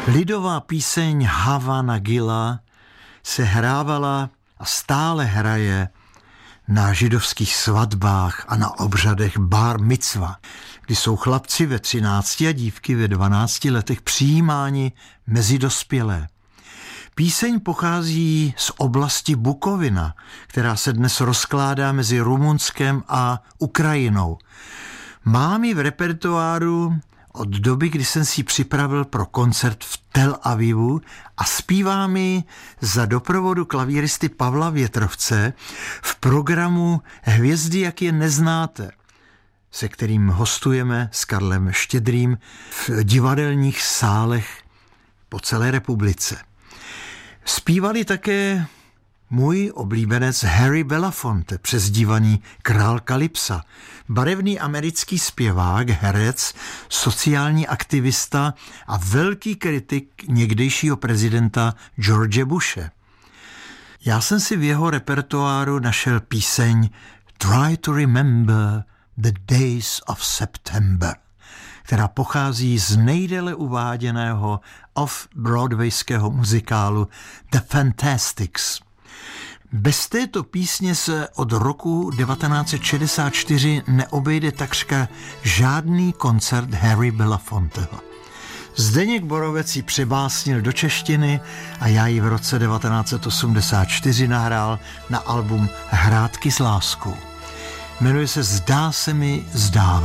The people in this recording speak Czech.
Lidová píseň Havana Gila se hrávala a stále hraje na židovských svatbách a na obřadech bar micva, kdy jsou chlapci ve 13 a dívky ve 12 letech přijímáni mezi dospělé. Píseň pochází z oblasti Bukovina, která se dnes rozkládá mezi Rumunskem a Ukrajinou. Mám ji v repertoáru od doby, kdy jsem si připravil pro koncert v Tel Avivu a zpívám ji za doprovodu klavíristy Pavla Větrovce v programu Hvězdy, jak je neznáte, se kterým hostujeme s Karlem Štědrým v divadelních sálech po celé republice. Zpívali také můj oblíbenec Harry Belafonte, přezdívaný Král Kalypsa, barevný americký zpěvák, herec, sociální aktivista a velký kritik někdejšího prezidenta George Bushe. Já jsem si v jeho repertoáru našel píseň Try to Remember the Days of September, která pochází z nejdéle uváděného off-broadwayského muzikálu The Fantastics. Bez této písně se od roku 1964 neobejde takřka žádný koncert Harry Belafonteho. Zdeněk Borovec ji přebásnil do češtiny a já ji v roce 1984 nahrál na album Hrátky s láskou. Jmenuje se Zdá se mi zdává.